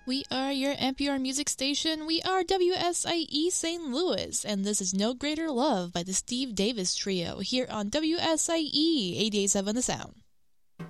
We are your NPR music station. We are WSIE St. Louis, and this is No Greater Love by the Steve Davis Trio here on WSIE 88.7 The Sound.